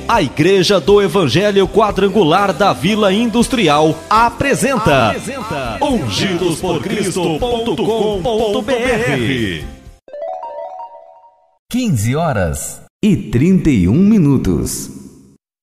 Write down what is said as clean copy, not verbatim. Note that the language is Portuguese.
A Igreja do Evangelho Quadrangular da Vila Industrial apresenta ungidosporcristo.com.br. 15h31.